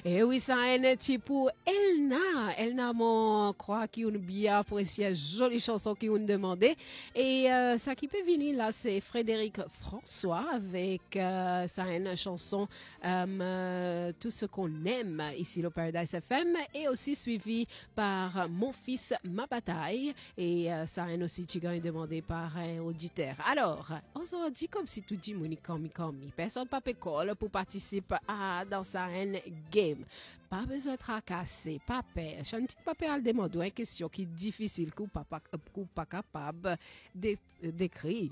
Et oui, ça a un petit pour Elna. Elna, mon croit qui une bien apprécié jolie chanson qui nous demandé. Et ça qui peut venir là, c'est Frédéric François avec ça une chanson Tout ce qu'on aime ici au Paradise FM et aussi suivi par Mon fils, ma bataille. Et ça a aussi tigre demandé par un auditeur. Alors, on se dit comme si tout dit Monique Komi. Personne pas pécole pour participer dans sa game. Pas besoin de tracasser, pas peur. Chantit pas peur à demander une question qui est difficile, qu'on pas capable d'écrire.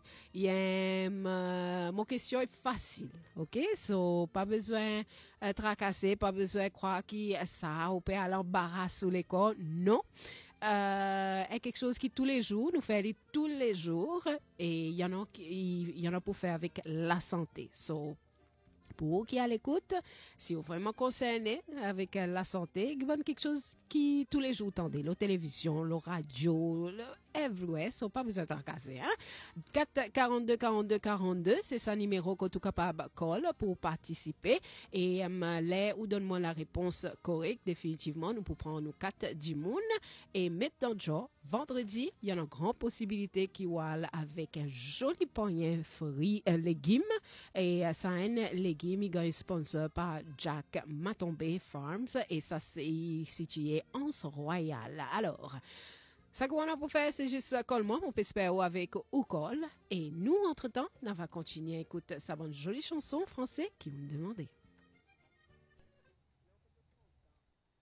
Mon question est facile, ok? So, pas besoin de tracasser, pas besoin de croire que ça, ou peut à l'embarras sous l'école. Non. Est quelque chose qui tous les jours, nous fait tous les jours, et il y en a pour faire avec la santé. So, pour vous qui à l'écoute, si vous êtes vraiment concerné avec la santé, il y a quelque chose qui tous les jours tendez, la télévision, la radio, everywhere, so pas besoin de tracasser, hein? 4 42 42 42, c'est ça numéro que tu capable call pour participer et là ou donne-moi la réponse correcte définitivement, nous pour prendre nous 4 du monde et mettre dans le jour vendredi, il y a une grande possibilité qui va avec un joli panier fruits légumes et ça un légumes il est sponsor par Jack Matombe Farms et ça c'est situé en Royal. Alors ça qu'on a pour faire, c'est juste colle-moi, mon pespère avec ou call. Et nous, entre-temps, on va continuer à écouter sa bonne jolie chanson française qui vous me demandait.